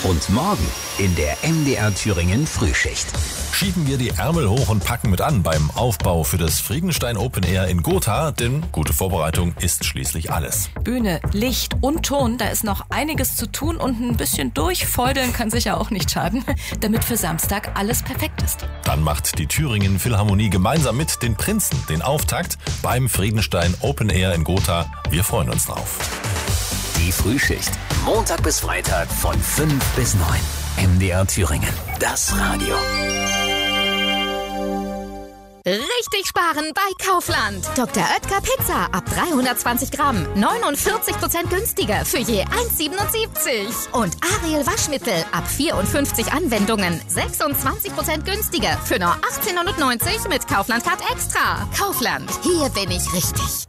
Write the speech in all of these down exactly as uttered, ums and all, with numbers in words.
Und morgen in der M D R Thüringen Frühschicht. Schieben wir die Ärmel hoch und packen mit an beim Aufbau für das Friedenstein Open Air in Gotha, denn gute Vorbereitung ist schließlich alles. Bühne, Licht und Ton, da ist noch einiges zu tun und ein bisschen durchfeudeln kann sicher auch nicht schaden, damit für Samstag alles perfekt ist. Dann macht die Thüringen Philharmonie gemeinsam mit den Prinzen den Auftakt beim Friedenstein Open Air in Gotha. Wir freuen uns drauf. Die Frühschicht, Montag bis Freitag von fünf bis neun. M D R Thüringen, das Radio. Richtig sparen bei Kaufland. Doktor Oetker Pizza ab dreihundertzwanzig Gramm. neunundvierzig Prozent günstiger für je eins Komma siebenundsiebzig. Und Ariel Waschmittel ab vierundfünfzig Anwendungen. sechsundzwanzig Prozent günstiger für nur achtzehnhundertneunzig mit Kaufland Card Extra. Kaufland, hier bin ich richtig.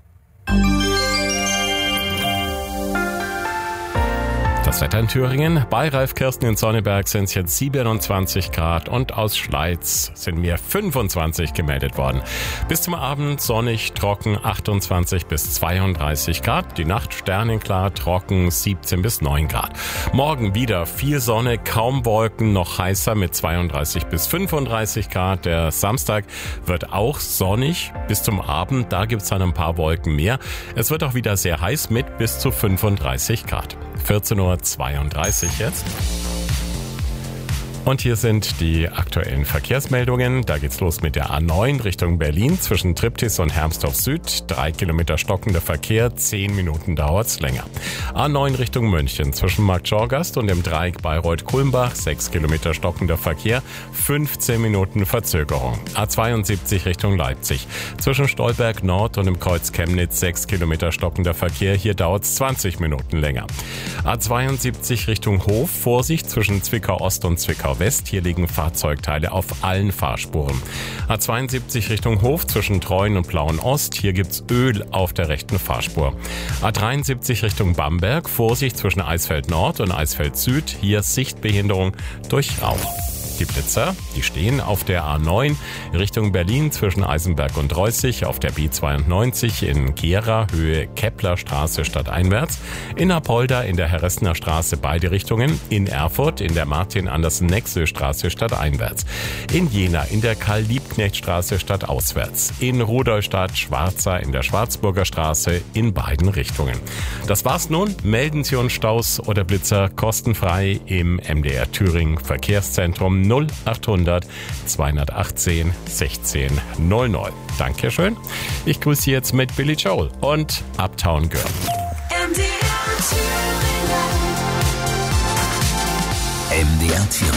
Das Wetter in Thüringen. Bei Ralf Kirsten in Sonneberg sind es jetzt siebenundzwanzig Grad und aus Schleiz sind mir fünfundzwanzig gemeldet worden. Bis zum Abend sonnig, trocken, achtundzwanzig bis zweiunddreißig Grad. Die Nacht sternenklar, trocken, siebzehn bis neun Grad. Morgen wieder viel Sonne, kaum Wolken, noch heißer mit zweiunddreißig bis fünfunddreißig Grad. Der Samstag wird auch sonnig bis zum Abend. Da gibt es dann ein paar Wolken mehr. Es wird auch wieder sehr heiß mit bis zu fünfunddreißig Grad. vierzehn Uhr zweiunddreißig jetzt. Und hier sind die aktuellen Verkehrsmeldungen. Da geht's los mit der A neun Richtung Berlin zwischen Triptis und Hermsdorf Süd. Drei Kilometer stockender Verkehr, zehn Minuten dauert's länger. A neun Richtung München zwischen Markt Schorgast und dem Dreieck Bayreuth-Kulmbach. Sechs Kilometer stockender Verkehr, fünfzehn Minuten Verzögerung. A zweiundsiebzig Richtung Leipzig zwischen Stolberg Nord und dem Kreuz Chemnitz. Sechs Kilometer stockender Verkehr, hier dauert's zwanzig Minuten länger. A zweiundsiebzig Richtung Hof, Vorsicht zwischen Zwickau Ost und Zwickau West. Hier liegen Fahrzeugteile auf allen Fahrspuren. A zweiundsiebzig Richtung Hof zwischen Treuen und Plauen Ost. Hier gibt's Öl auf der rechten Fahrspur. A dreiundsiebzig Richtung Bamberg. Vorsicht zwischen Eisfeld Nord und Eisfeld Süd. Hier Sichtbehinderung durch Rauch. Die Blitzer, die stehen auf der A neun Richtung Berlin zwischen Eisenberg und Reußig, auf der B zweiundneunzig in Gera, Höhe Keplerstraße stadteinwärts, in Apolda in der Herressener Straße beide Richtungen, in Erfurt in der Martin-Andersen-Nexel-Straße stadteinwärts, in Jena in der Karl-Liebknecht-Straße stadtauswärts, in Rudolstadt Schwarza in der Schwarzburger Straße in beiden Richtungen. Das war's nun. Melden Sie uns Staus oder Blitzer kostenfrei im M D R Thüringen Verkehrszentrum null achthundert zweihundertachtzehn sechzehn null null. Dankeschön. Ich grüße Sie jetzt mit Billy Joel und Uptown Girl. M D R Thüringen.